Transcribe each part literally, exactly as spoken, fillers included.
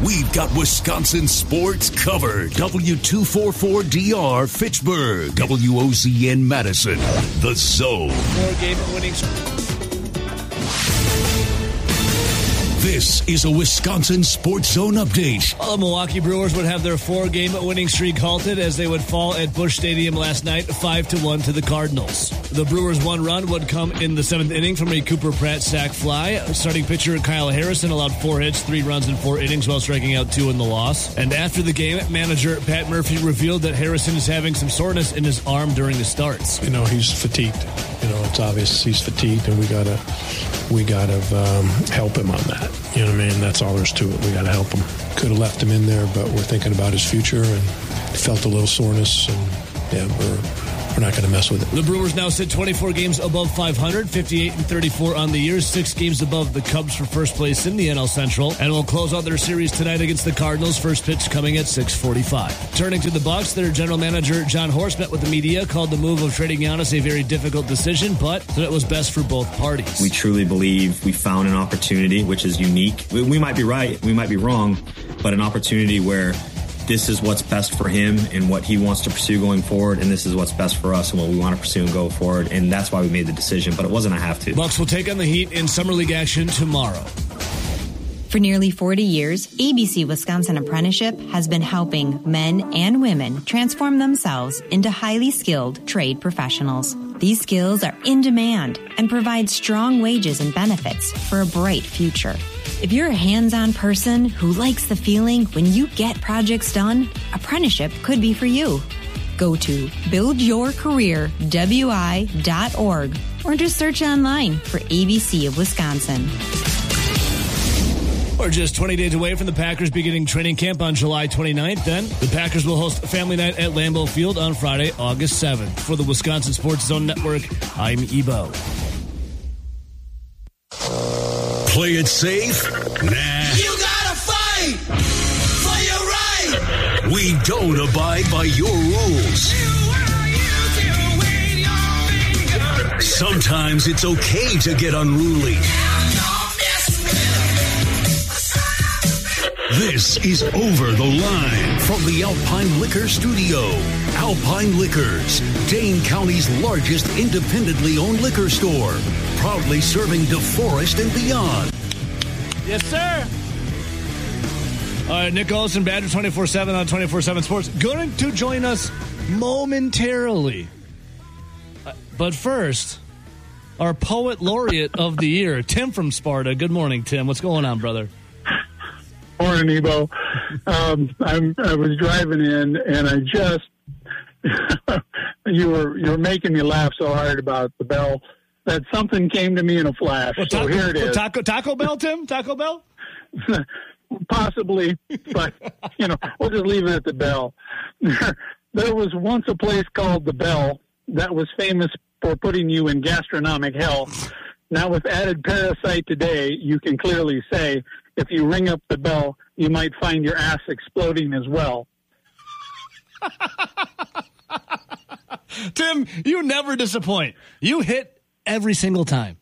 we've got Wisconsin sports covered. W two forty-four D R Fitchburg, W O Z N Madison, The Zone. Four-game winning. This is a Wisconsin Sports Zone update. Well, the Milwaukee Brewers would have their four-game winning streak halted as they would fall at Busch Stadium last night, five to one to the Cardinals. The Brewers' one run would come in the seventh inning from a Cooper Pratt sac fly. Starting pitcher Kyle Harrison allowed four hits, three runs in four innings while striking out two in the loss. And after the game, manager Pat Murphy revealed that Harrison is having some soreness in his arm during the starts. You know, he's fatigued. You know, it's obvious he's fatigued, and we gotta, we gotta um, help him on that. You know what I mean? That's all there's to it. We got to help him. Could have left him in there, but we're thinking about his future and felt a little soreness, and yeah, we're we're not going to mess with it. The Brewers now sit twenty-four games above five hundred, fifty-eight and thirty-four on the year, six games above the Cubs for first place in the N L Central, and will close out their series tonight against the Cardinals. First pitch coming at six forty-five. Turning to the Bucks, their general manager John Horst met with the media, called the move of trading Giannis a very difficult decision, but that it was best for both parties. We truly believe we found an opportunity which is unique. We, we might be right, we might be wrong, but an opportunity where this is what's best for him and what he wants to pursue going forward, and this is what's best for us and what we want to pursue and go forward, and that's why we made the decision, but it wasn't a have to. Bucks will take on the Heat in Summer League action tomorrow. For nearly forty years, A B C Wisconsin Apprenticeship has been helping men and women transform themselves into highly skilled trade professionals. These skills are in demand and provide strong wages and benefits for a bright future. If you're a hands-on person who likes the feeling when you get projects done, apprenticeship could be for you. Go to build your career w i dot org or just search online for A B C of Wisconsin. We're just twenty days away from the Packers beginning training camp on July twenty-ninth. Then the Packers will host Family Night at Lambeau Field on Friday, August seventh. For the Wisconsin Sports Zone Network, I'm Ebo. Play it safe? Nah. You gotta fight for your right. We don't abide by your rules. Sometimes it's okay to get unruly. This is Over the Line from the Alpine Liquor Studio. Alpine Liquors, Dane County's largest independently owned liquor store. Proudly serving DeForest and beyond. Yes, sir. All right, Nick Olson, Badger twenty-four seven on twenty-four seven Sports, going to join us momentarily. Uh, but first, our Poet Laureate of the Year, Tim from Sparta. Good morning, Tim. What's going on, brother? Morning, Ebo. Um, I'm, I was driving in, and I just you were you were making me laugh so hard about the bell that something came to me in a flash. Well, taco, so here it is. Taco, Taco Bell, Tim? Taco Bell? Possibly, but you know, we'll just leave it at the bell. There was once a place called the Bell that was famous for putting you in gastronomic hell. Now, with added parasite today, you can clearly say, if you ring up the bell, you might find your ass exploding as well. Tim, you never disappoint. You hit every single time.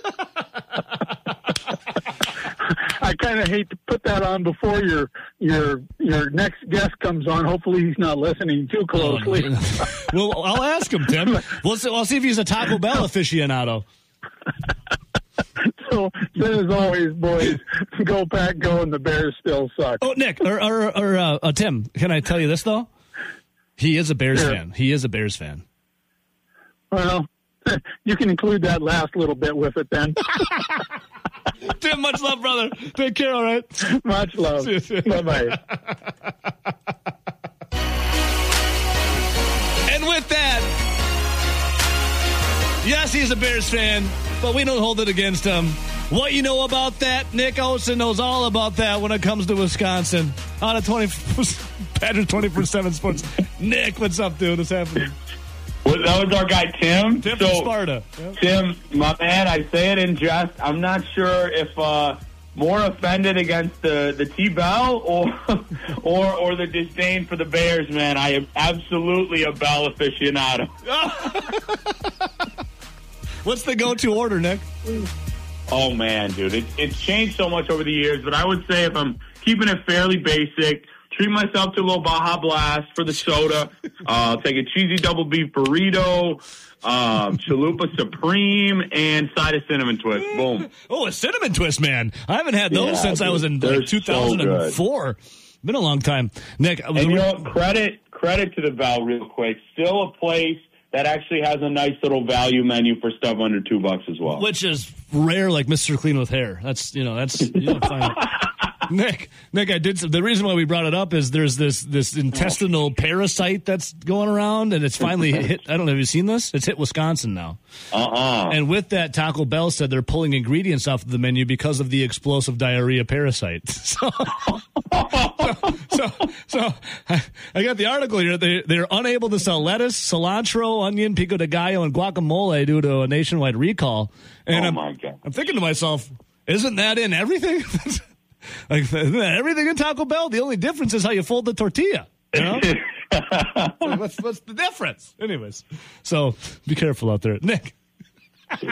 I kind of hate to put that on before your your your next guest comes on. Hopefully he's not listening too closely. Oh, no. Well, I'll ask him, Tim. We'll see, I'll see if he's a Taco Bell aficionado. So, so as always, boys, go Pack, go, and the Bears still suck. Oh, Nick, or, or, or uh, uh, Tim, can I tell you this, though? He is a Bears Sure. fan. He is a Bears fan. Well, you can include that last little bit with it then. Tim, much love, brother. Take care, all right? Much love. Bye-bye. And with that, yes, he's a Bears fan, but we don't hold it against him. What you know about that, Nick Olson knows all about that when it comes to Wisconsin. On a twenty, Badger twenty-four seven Sports. Nick, what's up, dude? What's happening? Well, that was our guy, Tim. Tim so, from Sparta. Yep. Tim, my man, I say it in jest. I'm not sure if uh, more offended against the, the T-Bell or, or or the disdain for the Bears, man. I am absolutely a Bell aficionado. What's the go-to order, Nick? Oh, man, dude. It, it's changed so much over the years, but I would say if I'm keeping it fairly basic, treat myself to a little Baja Blast for the soda. Uh, I'll take a cheesy double beef burrito, um, Chalupa Supreme, and side of cinnamon twist. Boom. Oh, a cinnamon twist, man. I haven't had those Yeah, since dude, I was in they're like, two thousand four. So Been a long time. Nick, and you know, credit credit to the Bell real quick. Still a place that actually has a nice little value menu for stuff under two bucks as well. Which is rare, like Mister Clean with hair. That's, you know, that's, you don't find it. Nick, Nick, I did some, the reason why we brought it up is there's this, this intestinal parasite that's going around, and it's finally hit. I don't know, have you seen this? It's hit Wisconsin now. Uh-uh. And with that, Taco Bell said they're pulling ingredients off of the menu because of the explosive diarrhea parasite. So, so, so, so I, I got the article here. They, they're unable to sell lettuce, cilantro, onion, pico de gallo, and guacamole due to a nationwide recall. And oh, I'm, my God. I'm thinking to myself, isn't that in everything? Like, isn't that everything in Taco Bell? The only difference is how you fold the tortilla. You know? Like, what's, what's the difference? Anyways, so be careful out there. Nick. All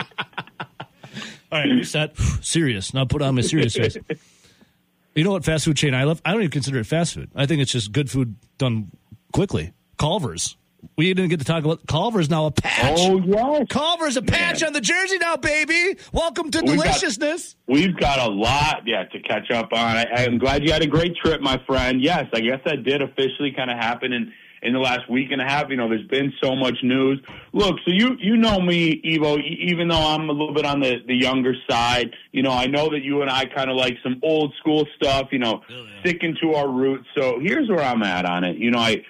right, you set. Serious. Now put on my serious face. You know what fast food chain I love? I don't even consider it fast food. I think it's just good food done quickly. Culver's. We didn't get to talk about Culver's now a patch. Oh, yes. Culver's a patch Man. on the jersey now, baby. Welcome to We've deliciousness. Got, we've got a lot, yeah, to catch up on. I, I'm glad you had a great trip, my friend. Yes, I guess that did officially kind of happen in, in the last week and a half. You know, there's been so much news. Look, so you you know me, Evo, even though I'm a little bit on the, the younger side, you know, I know that you and I kind of like some old school stuff, you know, oh, yeah. sticking to our roots. So here's where I'm at on it. You know, I...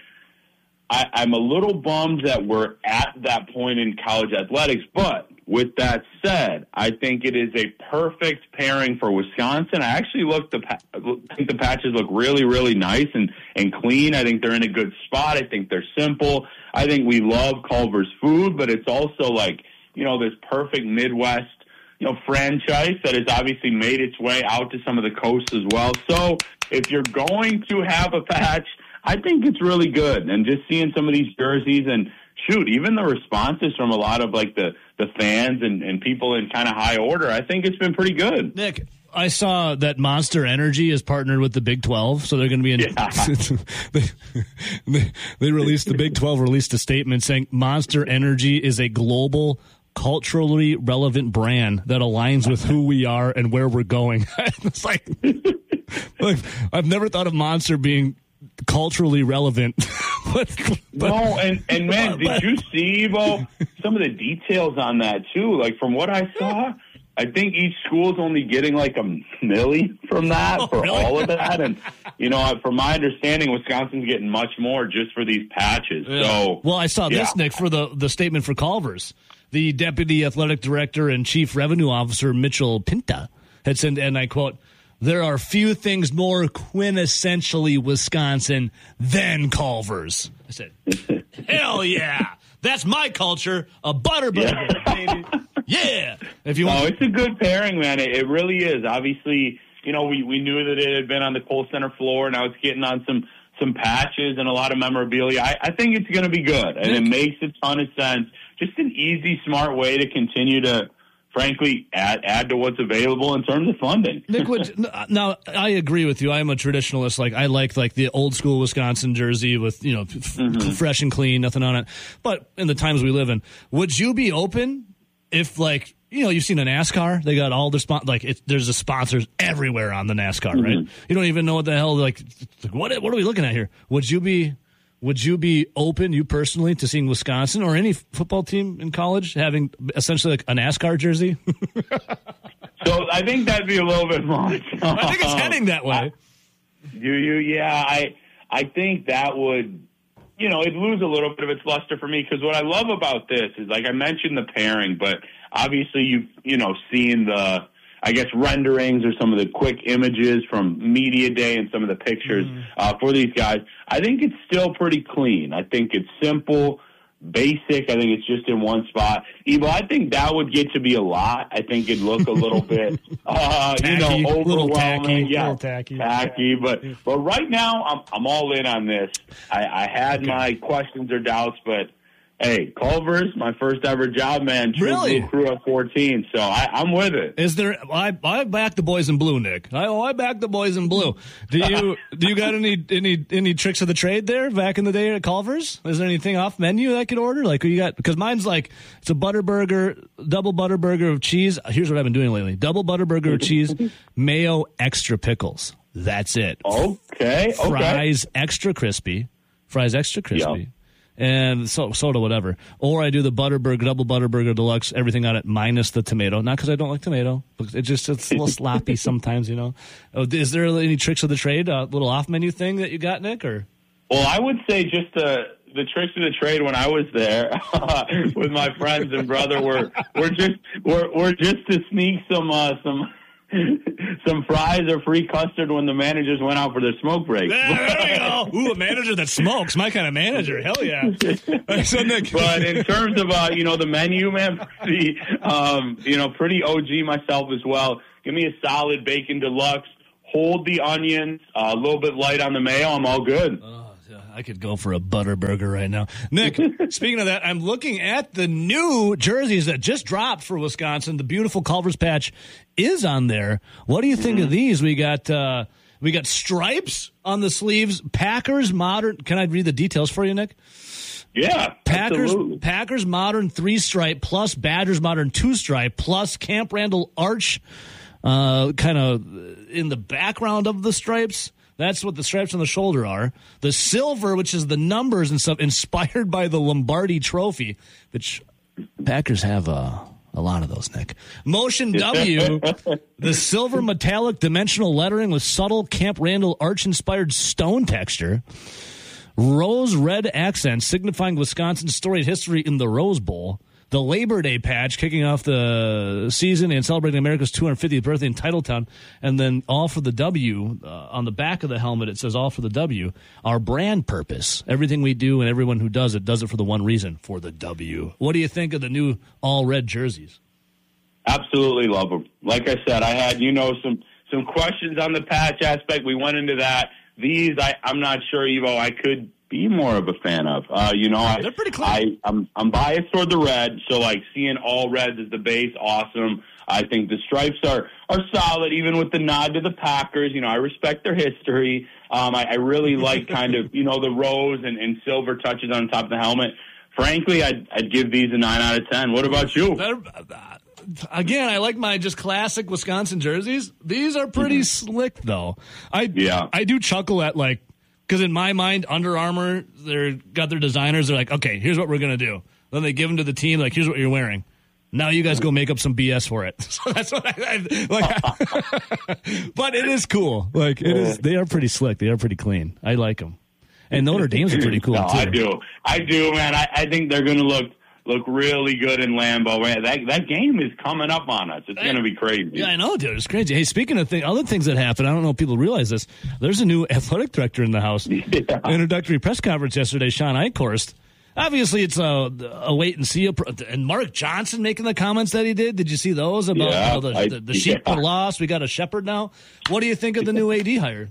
I, I'm a little bummed that we're at that point in college athletics, but with that said, I think it is a perfect pairing for Wisconsin. I actually look the I think the patches look really, really nice and, and clean. I think they're in a good spot. I think they're simple. I think we love Culver's food, but it's also like, you know, this perfect Midwest, you know, franchise that has obviously made its way out to some of the coasts as well. So if you're going to have a patch, I think it's really good. And just seeing some of these jerseys and, shoot, even the responses from a lot of, like, the, the fans and, and people in kind of high order, I think it's been pretty good. Nick, I saw that Monster Energy is partnered with the Big twelve, so they're going to be in yeah. they, they, they released, the Big twelve released a statement saying Monster Energy is a global culturally relevant brand that aligns with who we are and where we're going. It's like, like, I've never thought of Monster being culturally relevant. but, but, no, and, and man, did you see, Evo, some of the details on that, too? Like, from what I saw, I think each school's only getting like a million from that oh, for really? all of that. And, you know, from my understanding, Wisconsin's getting much more just for these patches. Yeah. So, well, I saw yeah. this, Nick, for the, the statement for Culver's. The Deputy Athletic Director and Chief Revenue Officer, Mitchell Pinta, had said, and I quote, "There are few things more quintessentially Wisconsin than Culver's." I said, hell yeah. That's my culture. A butterburger, yeah. baby. Yeah. If you want. Oh, it's a good pairing, man. It, it really is. Obviously, you know, we, we knew that it had been on the Kohl Center floor. Now it's getting on some, some patches and a lot of memorabilia. I, I think it's going to be good, and it makes a ton of sense. Just an easy, smart way to continue to, frankly, add add to what's available in terms of funding. Nick, would, now I agree with you. I am a traditionalist. Like I like like the old school Wisconsin jersey with, you know, f- mm-hmm. fresh and clean, nothing on it. But in the times we live in, would you be open if, like, you know, you've seen a NASCAR? They got all their spon- like it, there's the sponsors everywhere on the NASCAR, mm-hmm. right? You don't even know what the hell like. like what what are we looking at here? Would you be Would you be open, you personally, to seeing Wisconsin or any football team in college having essentially like a NASCAR jersey? So I think that'd be a little bit much. I think it's heading that way. Do you? Yeah, I I think that would, you know, it'd lose a little bit of its luster for me, because what I love about this is, like I mentioned the pairing, but obviously you've, you know, seen the, I guess, renderings or some of the quick images from Media Day and some of the pictures mm. uh, for these guys. I think it's still pretty clean. I think it's simple, basic. I think it's just in one spot. Evo, I think that would get to be a lot. I think it'd look a little bit, uh, tacky, you know, overwhelming. Tacky, yeah, tacky. tacky. But but right now, I'm I'm all in on this. I, I had my questions or doubts, but hey, Culver's, my first ever job, man. True Really? Blue Crew at fourteen, so I, I'm with it. Is there? I I back the boys in blue, Nick. I oh, I back the boys in blue. Do you do you got any any any tricks of the trade there back in the day at Culver's? Is there anything off menu that I could order? Like you got because mine's like it's a butter burger, double butter burger of cheese. Here's what I've been doing lately: double butter burger of cheese, mayo, extra pickles. That's it. Okay. Fries okay. extra crispy. Fries extra crispy. Yep. And so, soda, whatever. Or I do the butter burger, double butter burger deluxe, everything on it minus the tomato. Not because I don't like tomato. It just it's a little sloppy sometimes, you know. Oh, is there any tricks of the trade, a little off menu thing that you got, Nick? Or well, I would say just the the tricks of the trade when I was there with my friends and brother were were just were, were just to sneak some uh, some. some fries or free custard when the managers went out for their smoke break. There you go. Ooh, a manager that smokes. My kind of manager. Hell yeah. So, Nick. But in terms of, uh, you know, the menu, man, pretty, um, you know, pretty O G myself as well. Give me a solid bacon deluxe. Hold the onions. Uh, a little bit light on the mayo. I'm all good. Oh. I could go for a butter burger right now. Nick, speaking of that, I'm looking at the new jerseys that just dropped for Wisconsin. The beautiful Culver's patch is on there. What do you think mm-hmm. of these? We got uh, we got stripes on the sleeves. Packers modern. Can I read the details for you, Nick? Yeah, Packers absolutely. Packers modern three stripe plus Badgers modern two stripe plus Camp Randall arch, uh, kind of in the background of the stripes. That's what the stripes on the shoulder are. The silver, which is the numbers and stuff, inspired by the Lombardi Trophy, which Packers have uh, a lot of those, Nick. Motion W, the silver metallic dimensional lettering with subtle Camp Randall arch-inspired stone texture. Rose red accents signifying Wisconsin's storied history in the Rose Bowl. The Labor Day patch kicking off the season and celebrating America's two hundred fiftieth birthday in Titletown. And then all for the W. Uh, on the back of the helmet, it says all for the W. Our brand purpose. Everything we do and everyone who does it does it for the one reason, for the W. What do you think of the new all-red jerseys? Absolutely love them. Like I said, I had, you know, some, some questions on the patch aspect. We went into that. These, I, I'm not sure, Evo, I could be more of a fan of. Uh, you know, I, They're pretty clean. I, I'm, I'm biased toward the red, so like seeing all reds as the base, awesome. I think the stripes are, are solid, even with the nod to the Packers. You know, I respect their history. Um, I, I really like kind of, you know, the rose and, and silver touches on top of the helmet. Frankly, I'd, I'd give these a nine out of ten. What about you? They're, uh, again, I like my just classic Wisconsin jerseys. These are pretty mm-hmm. slick, though. I yeah. I do chuckle at, like, because in my mind, Under Armour, they're got their designers. They're like, okay, here's what we're going to do. Then they give them to the team, like, here's what you're wearing. Now you guys go make up some B S for it. So that's what I, I like. But it is cool. Like, it is. They are pretty slick. They are pretty clean. I like them. And Notre Dame's are pretty cool, no, too. I do. I do, man. I, I think they're going to look look really good in Lambeau. Man, that that game is coming up on us. It's going to be crazy. Yeah, I know, dude. It's crazy. Hey, speaking of thing, other things that happen, I don't know if people realize this. There's a new athletic director in the house. Yeah. Introductory press conference yesterday, Sean Eichhorst. Obviously, it's a, a wait and see. And Mark Johnson making the comments that he did. Did you see those about yeah, you know, the, I, the, the sheep yeah. were lost? We got a shepherd now. What do you think of the new A D hire?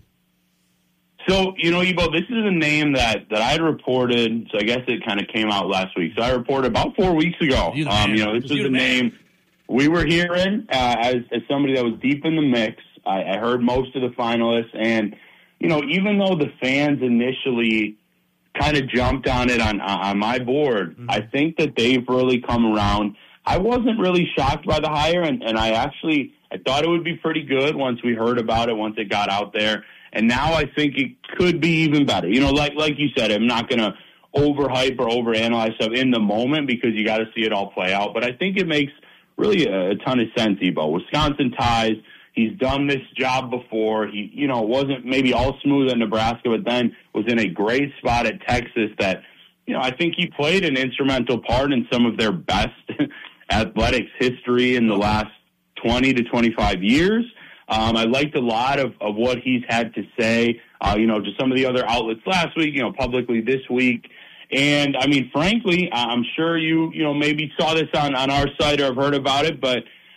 So, you know, Ebo, this is a name that, that I had reported, so I guess it kind of came out last week. So I reported about four weeks ago. You, um, you know, this is a name we were hearing uh, as, as somebody that was deep in the mix. I, I heard most of the finalists. And, you know, even though the fans initially kind of jumped on it on, on my board, mm-hmm. I think that they've really come around. I wasn't really shocked by the hire, and, and I actually I thought it would be pretty good once we heard about it, once it got out there. And now I think it could be even better. You know, like like you said, I'm not going to overhype or overanalyze stuff in the moment because you got to see it all play out. But I think it makes really a, a ton of sense, Ebo. Wisconsin ties. He's done this job before. He, you know, wasn't maybe all smooth at Nebraska, but then was in a great spot at Texas that, you know, I think he played an instrumental part in some of their best athletics history in the last twenty to twenty-five years. Um, I liked a lot of, of what he's had to say, uh, you know, to some of the other outlets last week, you know, publicly this week. And, I mean, frankly, I'm sure you, you know, maybe saw this on, on our site or have heard about it, but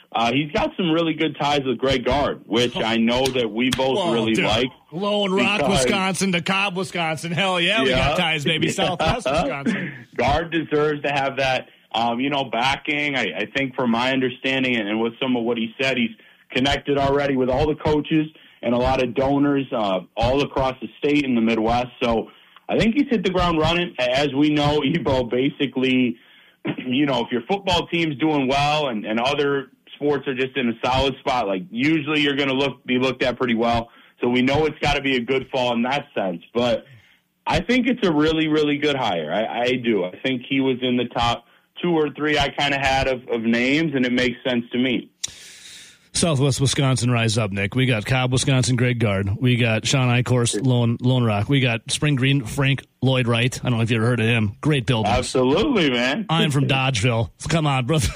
uh, he's got some really good ties with Greg Gard, which I know that we both Whoa, really dude. like. Lone Rock, because, Wisconsin to Cobb, Wisconsin. Hell yeah, we yeah, got ties, baby. yeah. Southwest Wisconsin. Gard deserves to have that, um, you know, backing. I, I think from my understanding and, and with some of what he said, he's connected already with all the coaches and a lot of donors uh, all across the state and the Midwest. So I think he's hit the ground running. As we know, Ebo, basically, you know, if your football team's doing well and, and other sports are just in a solid spot, like usually you're going to look be looked at pretty well. So we know it's got to be a good fall in that sense. But I think it's a really, really good hire. I, I do. I think he was in the top two or three I kind of had of, of names, and it makes sense to me. Southwest Wisconsin, rise up, Nick. We got Cobb, Wisconsin, Greg Gard. We got Sean Eichhorst, Lone, Lone Rock. We got Spring Green, Frank Lloyd Wright. I don't know if you ever heard of him. Great buildings. Absolutely, man. I'm from Dodgeville. Come on, brother.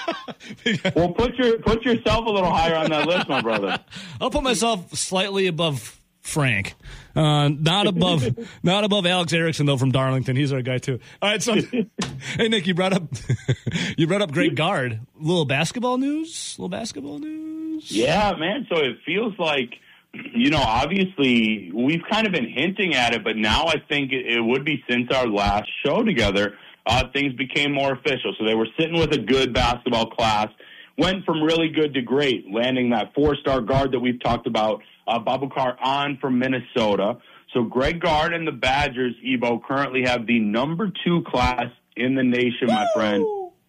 Well, put your put yourself a little higher on that list, my brother. I'll put myself slightly above Frank. Uh, not above not above Alex Erickson, though, from Darlington. He's our guy, too. All right, so, hey, Nick, you brought up you brought up Greg Gard. A little basketball news? A little basketball news? Yeah, man. So it feels like, you know, obviously we've kind of been hinting at it, but now I think it, it would be since our last show together, uh, things became more official. So they were sitting with a good basketball class, went from really good to great, landing that four-star guard that we've talked about, uh, Babukar on from Minnesota. So Greg Gard and the Badgers, Ebo, currently have the number two class in the nation, my friend.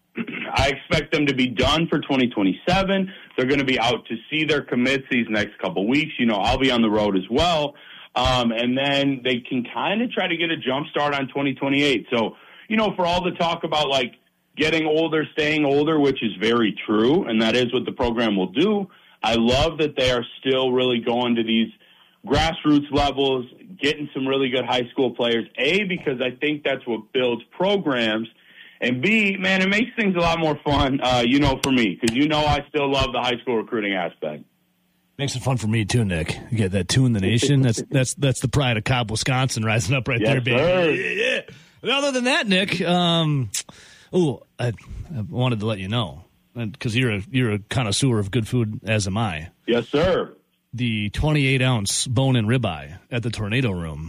I expect them to be done for twenty twenty-seven. They're going to be out to see their commits these next couple weeks. You know, I'll be on the road as well. Um, and then they can kind of try to get a jump start on twenty twenty-eight. So, you know, for all the talk about, like, getting older, staying older, which is very true, and that is what the program will do, I love that they are still really going to these grassroots levels, getting some really good high school players, A, because I think that's what builds programs, and B, man, it makes things a lot more fun, uh, you know, for me, because you know I still love the high school recruiting aspect. Makes it fun for me, too, Nick. You get that two in the nation. That's that's that's the pride of Cobb, Wisconsin, rising up right Yes, there, baby. sir. Yeah, yeah. Other than that, Nick, um, oh, I, I wanted to let you know, because you're a, you're a connoisseur of good food, as am I. Yes, sir. The twenty-eight ounce bone-in ribeye at the Tornado Room.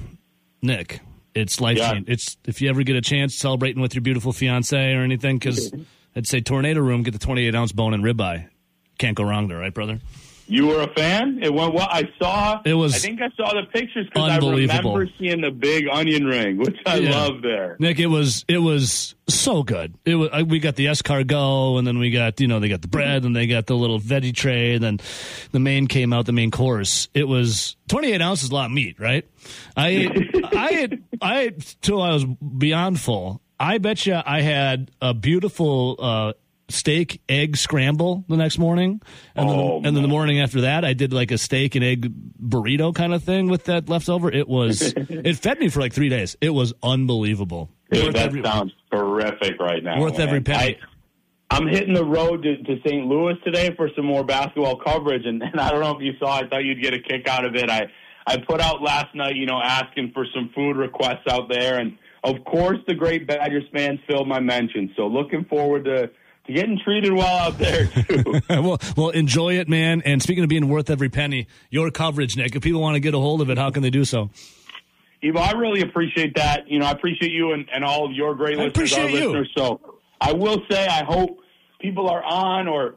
Nick, it's life-changing. Yeah. It's, if you ever get a chance celebrating with your beautiful fiance or anything, because I'd say Tornado Room, get the twenty-eight ounce bone-in ribeye. Can't go wrong there, right, brother? You were a fan? It went well. I saw. It was I think I saw the pictures because I unbelievable. remember seeing the big onion ring, which I Yeah. love there. Nick, it was it was so good. It was we got the escargot, and then we got you know they got the bread, and they got the little veggie tray, and then the main came out, the main course. It was twenty-eight ounces, a lot of meat, right? I ate, I ate, I ate till I was beyond full. I bet you I had a beautiful uh, steak egg scramble the next morning, and then Oh, the, and then the morning after that, I did like a steak and egg burrito kind of thing with that leftover. It was it fed me for like three days. It was unbelievable. Dude, Worth that every- sounds terrific right now. Worth man. every penny. I, I'm hitting the road to, to Saint Louis today for some more basketball coverage, and, and I don't know if you saw. I thought you'd get a kick out of it. I I put out last night, you know, asking for some food requests out there, and of course, the great Badgers fans filled my mention. So looking forward to. To getting treated well out there, too. well, well, enjoy it, man. And speaking of being worth every penny, your coverage, Nick, if people want to get a hold of it, how can they do so? Evo, I really appreciate that. You know, I appreciate you and, and all of your great I listeners, our appreciate you. listeners. So I will say I hope people are on or,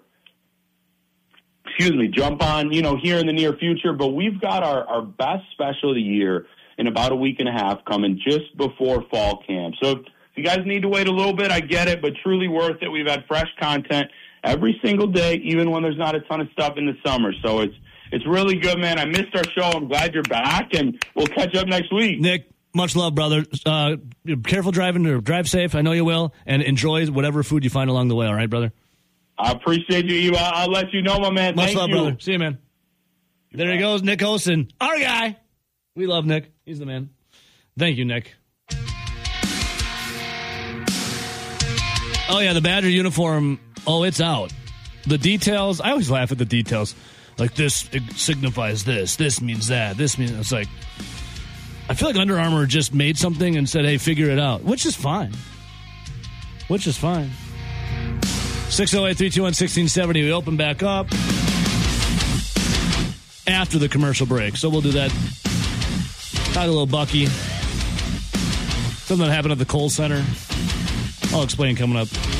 excuse me, jump on, you know, here in the near future. But we've got our, our best special of the year in about a week and a half coming just before fall camp. So if you guys need to wait a little bit, I get it, but truly worth it. We've had fresh content every single day, even when there's not a ton of stuff in the summer. So it's it's really good, man. I missed our show. I'm glad you're back, and we'll catch up next week. Nick, much love, brother. Uh, careful driving, or drive safe. I know you will, and enjoy whatever food you find along the way. All right, brother? I appreciate you, Eva. I'll let you know, my man. Much Thank love, you. brother. See you, man. There he goes, Nick Olson, our guy. We love Nick. He's the man. Thank you, Nick. Oh, yeah, the Badger uniform. Oh, it's out. The details. I always laugh at the details. Like, this it signifies this. This means that. This means. It's like, I feel like Under Armour just made something and said, hey, figure it out. Which is fine. Which is fine. six oh eight, three two one, one six seven oh. We open back up after the commercial break. So we'll do that. Talk a little Bucky. Something that happened at the Kohl Center. I'll explain coming up.